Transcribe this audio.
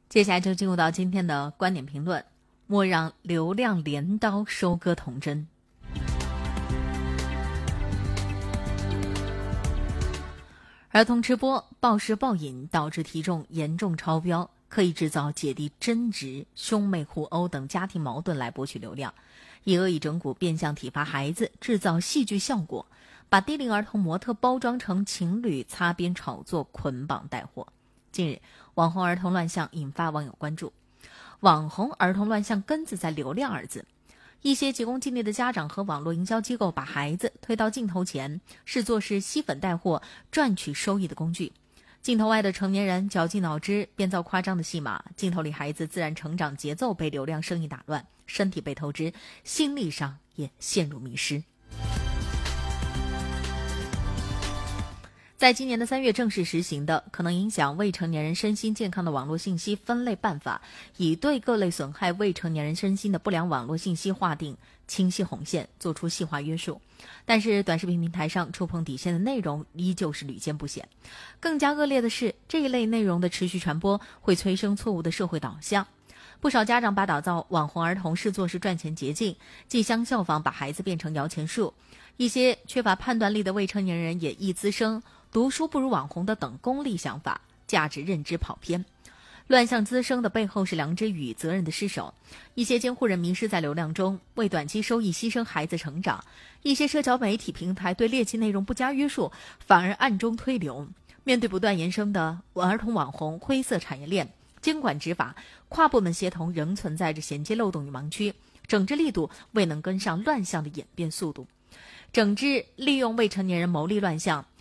接下来就进入到今天的观点评论，莫让流量镰刀收割童真。儿童吃播暴食暴饮导致体重严重超标，刻意制造姐弟争执、兄妹互殴等家庭矛盾来博取流量，以恶意整蛊变相体罚孩子，制造戏剧效果，把低龄儿童模特包装成情侣，擦边炒作，捆绑带货。近日，网红儿童乱象引发网友关注。网红儿童乱象根子在流量二字。一些急功近利的家长和网络营销机构把孩子推到镜头前，视作是吸粉带货、赚取收益的工具。镜头外的成年人绞尽脑汁编造夸张的戏码，镜头里孩子自然成长节奏被流量生意打乱，身体被透支，心理上也陷入迷失。在今年的3月正式实行的可能影响未成年人身心健康的网络信息分类办法，已对各类损害未成年人身心的不良网络信息划定清晰红线，做出细化约束。但是短视频平台上触碰底线的内容依旧是屡见不鲜。更加恶劣的是，这一类内容的持续传播会催生错误的社会导向。不少家长把打造网红儿童视作是赚钱捷径，既相效仿把孩子变成摇钱树。一些缺乏判断力的未成年人也易滋生读书不如网红的等功利想法，价值认知跑偏。乱象滋生的背后是良知与责任的失守，一些监护人迷失在流量中，为短期收益牺牲孩子成长；一些社交媒体平台对猎奇内容不加约束，反而暗中推流。面对不断延伸的儿童网红灰色产业链，监管执法、跨部门协同仍存在着衔接漏洞与盲区，整治力度未能跟上乱象的演变速度。整治利用未成年人牟利乱象，